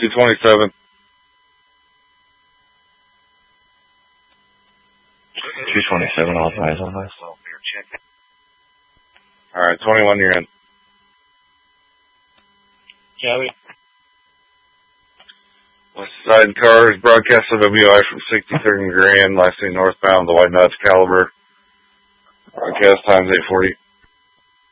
227. 227, all eyes on this. Alright, 21, you're in. Copy. West Side Cars, broadcast WI from 63rd and Grand, last seen northbound, the White Nuts Caliber. Broadcast times 8:40.